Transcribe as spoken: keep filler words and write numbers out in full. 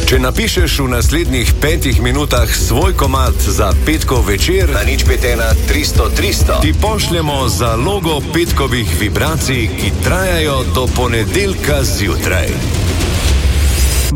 Če napišeš v naslednjih petih minutah svoj komad za petkov večer, na nič pet ena tristo tristo, ti pošljemo zalogo petkovih vibracij, ki trajajo do ponedeljka zjutraj.